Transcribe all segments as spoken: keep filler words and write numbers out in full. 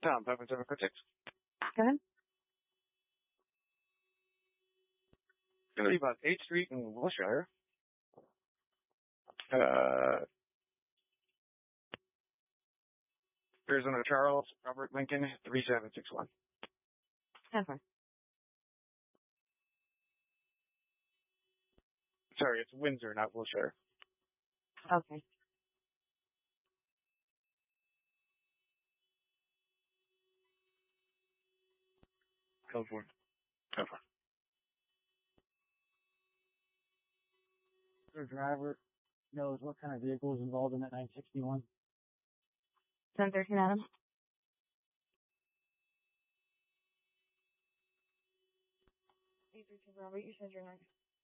Tom, five one seven four six. Go ahead. It's going to be about eighth Street in Wilshire. Uh, Arizona Charles, Robert Lincoln, three seven six one. Okay. Sorry, it's Windsor, not Wilshire. Okay. California. California. The driver knows what kind of vehicle is involved in that nine sixty-one. ten thirteen, Adam. eight thirteen, Robert, you said you're next.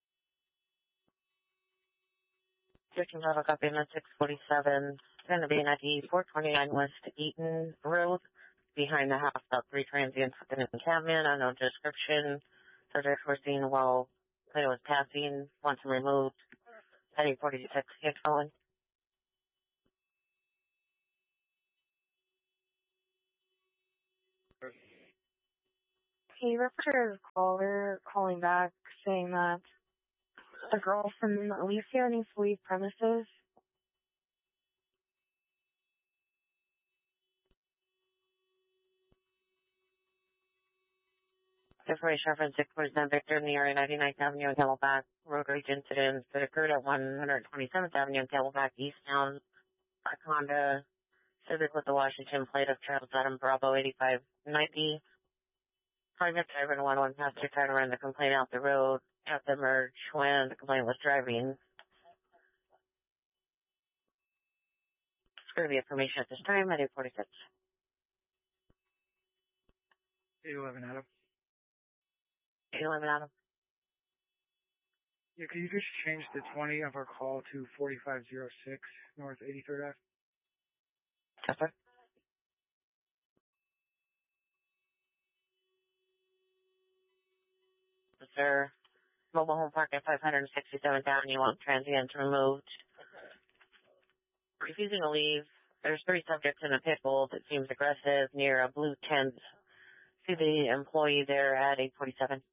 Section level copy on six forty-seven. It's going to be at E four twenty-nine West Eaton Road. Behind the house, about three transients in a cabin, unknown description. Subjects were seen while plane was passing. Once removed. Heading forty-six, get calling. He reported a caller calling back saying that a girl from Alicia needs to leave premises. Information reference six forty-seven Victor near ninety-ninth Avenue and Camelback. Road rage incidents that occurred at one twenty-seventh Avenue and Camelback, Easttown. A Honda Civic with the Washington plate of Charles Adam Bravo eighty-five ninety. Private driver and one one passenger tried to run the complaint out the road at the merge when the complaint was driving. It's going to be information at this time at eight forty-six. eight eleven, Adam. eight eleven, Adam. Yeah, could you just change the twenty of our call to forty-five oh six North eighty-third Avenue? Yes, sir. Sir, mobile home park at five sixty-seventh Avenue, want transients removed. Refusing to leave. There's three subjects in a pit bull that seems aggressive near a blue tent. See the employee there at eight forty-seven.